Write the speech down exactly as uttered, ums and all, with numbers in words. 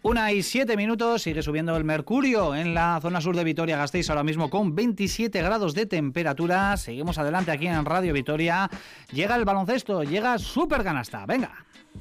Una y siete minutos, sigue subiendo el mercurio en la zona sur de Vitoria-Gasteiz, ahora mismo con veintisiete grados de temperatura. Seguimos adelante aquí en Radio Vitoria. Llega el baloncesto, llega Supercanasta. Venga.